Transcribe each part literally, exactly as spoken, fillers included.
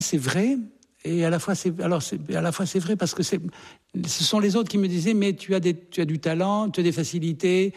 C'est vrai, et à la fois c'est alors c'est, à la fois c'est vrai parce que c'est, ce sont les autres qui me disaient mais tu as des, tu as du talent, tu as des facilités,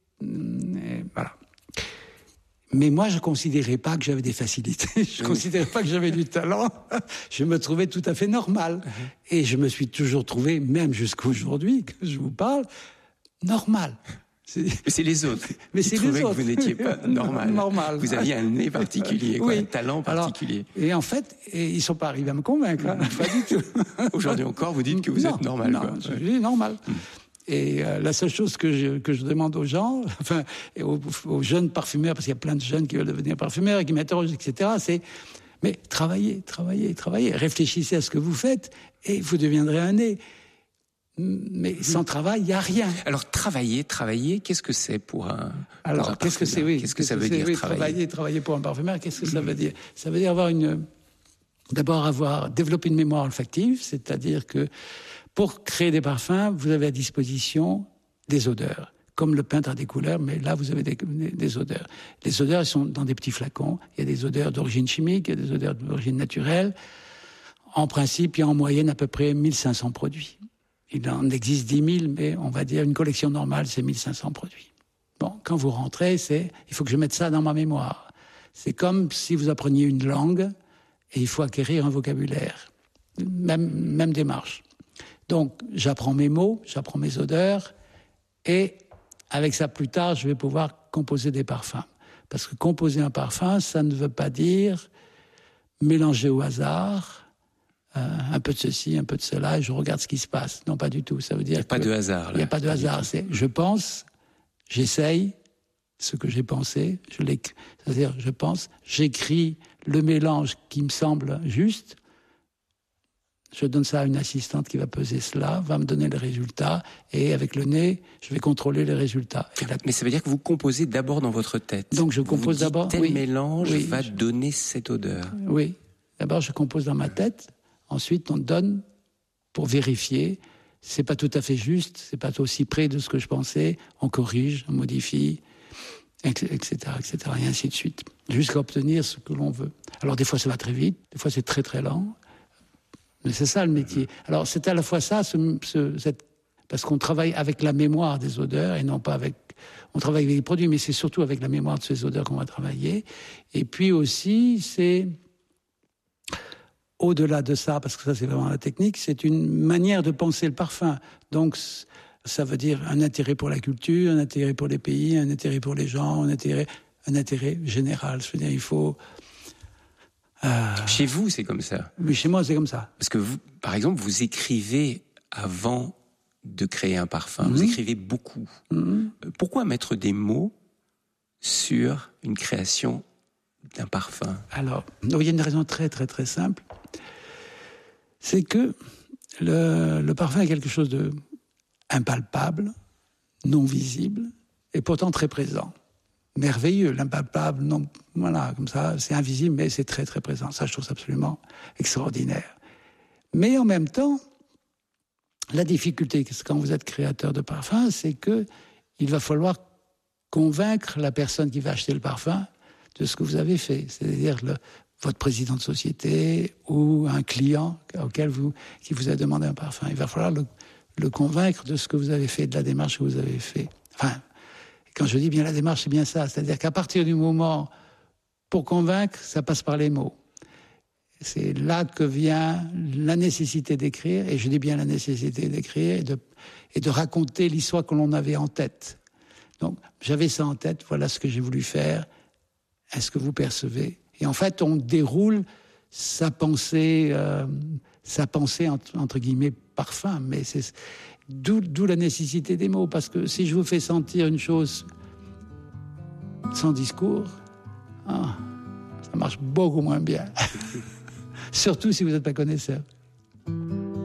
et voilà. Mais moi, je considérais pas que j'avais des facilités, je considérais pas que j'avais du talent. Je me trouvais tout à fait normal. Uh-huh. Et je me suis toujours trouvé, même jusqu'à aujourd'hui, que je vous parle, normal. C'est... Mais c'est les autres Mais qui c'est trouvaient les autres. que vous n'étiez pas normal. normal. Vous aviez un nez particulier, quoi, oui. Un talent particulier. Alors, et en fait, et ils sont pas arrivés à me convaincre, hein, pas du tout. Aujourd'hui encore, vous dites que vous non, êtes normal. Non, quoi. je dis normal. Hum. Et euh, la seule chose que je, que je demande aux gens, enfin, et aux, aux jeunes parfumeurs, parce qu'il y a plein de jeunes qui veulent devenir parfumeurs et qui m'interrogent, et cetera, c'est, mais travaillez, travaillez, travaillez, réfléchissez à ce que vous faites et vous deviendrez un nez. Mais mmh. sans travail, il n'y a rien. Alors, travailler, travailler, qu'est-ce que c'est pour un Alors, pour un qu'est-ce que c'est, oui. Qu'est-ce que ça que veut c'est, dire, oui, travailler Travailler, travailler pour un parfumeur, qu'est-ce que ça veut dire? Ça veut dire avoir une... D'abord, avoir développé une mémoire olfactive, c'est-à-dire que pour créer des parfums, vous avez à disposition des odeurs, comme le peintre a des couleurs, mais là, vous avez des, des, des odeurs. Les odeurs, elles sont dans des petits flacons. Il y a des odeurs d'origine chimique, il y a des odeurs d'origine naturelle. En principe, il y a en moyenne à peu près mille cinq cents produits. Il en existe dix mille, mais on va dire une collection normale, c'est mille cinq cents produits. Bon, quand vous rentrez, c'est, il faut que je mette ça dans ma mémoire. C'est comme si vous appreniez une langue et il faut acquérir un vocabulaire. Même, même démarche. Donc, j'apprends mes mots, j'apprends mes odeurs, et avec ça, plus tard, je vais pouvoir composer des parfums. Parce que composer un parfum, ça ne veut pas dire mélanger au hasard, euh, un peu de ceci, un peu de cela, et je regarde ce qui se passe. Non, pas du tout. Ça veut dire il n'y a pas de hasard. Il n'y a pas de hasard. C'est, je pense, j'essaye ce que j'ai pensé, je l'écris, c'est-à-dire, je pense, j'écris le mélange qui me semble juste. Je donne ça à une assistante qui va peser cela, va me donner le résultat, et avec le nez, je vais contrôler les résultats. La... Mais ça veut dire que vous composez d'abord dans votre tête. Donc je compose vous d'abord. Tel oui, mélange oui, va je... donner cette odeur. Oui. D'abord, je compose dans ma tête. Ensuite, on donne pour vérifier. C'est pas tout à fait juste, c'est pas aussi près de ce que je pensais. On corrige, on modifie, et cetera, et cetera, et ainsi de suite, jusqu'à obtenir ce que l'on veut. Alors des fois, ça va très vite, des fois, c'est très très lent. Mais c'est ça le métier. Alors c'est à la fois ça, ce, ce, cette, parce qu'on travaille avec la mémoire des odeurs et non pas avec... On travaille avec les produits, mais c'est surtout avec la mémoire de ces odeurs qu'on va travailler. Et puis aussi, c'est... Au-delà de ça, parce que ça c'est vraiment la technique, c'est une manière de penser le parfum. Donc ça veut dire un intérêt pour la culture, un intérêt pour les pays, un intérêt pour les gens, un intérêt, un intérêt général. Je veux dire, il faut... Euh... Chez vous, c'est comme ça. Oui, chez moi, c'est comme ça. Parce que vous, par exemple, vous écrivez avant de créer un parfum. Mm-hmm. Vous écrivez beaucoup. Mm-hmm. Pourquoi mettre des mots sur une création d'un parfum? Alors, il y a une raison très, très, très simple. C'est que le, le parfum est quelque chose de impalpable, non visible, et pourtant très présent. Merveilleux, l'impalpable, non, voilà, comme ça, c'est invisible, mais c'est très, très présent. Ça, je trouve ça absolument extraordinaire. Mais en même temps, la difficulté, quand vous êtes créateur de parfum, c'est que il va falloir convaincre la personne qui va acheter le parfum de ce que vous avez fait. C'est-à-dire le, votre président de société ou un client auquel vous, qui vous a demandé un parfum. Il va falloir le, le convaincre de ce que vous avez fait, de la démarche que vous avez fait. Enfin, quand je dis bien la démarche, c'est bien ça. C'est-à-dire qu'à partir du moment, pour convaincre, ça passe par les mots. C'est là que vient la nécessité d'écrire, et je dis bien la nécessité d'écrire, et de, et de raconter l'histoire que l'on avait en tête. Donc, j'avais ça en tête, voilà ce que j'ai voulu faire. Est-ce que vous percevez? Et en fait, on déroule sa pensée, euh, sa pensée entre, entre guillemets parfum, mais c'est d'où, d'où la nécessité des mots, parce que si je vous fais sentir une chose sans discours, ah, ça marche beaucoup moins bien. Surtout si vous n'êtes pas connaisseur.